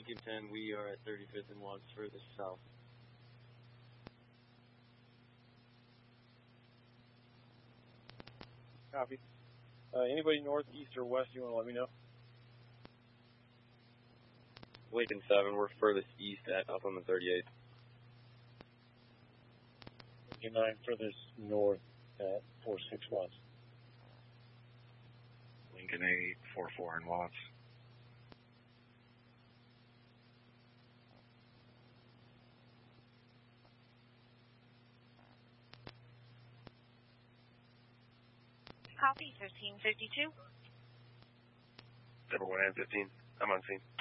Lincoln 10, we are at 35th and Watts, furthest south. Copy. Anybody north, east, or west, you want to let me know? Lincoln 7, we're furthest east up on the 38th. Lincoln 9, furthest north at 46 Watts. Lincoln 8, 44 in Watts. Copy, 1552. 71815, I'm on scene.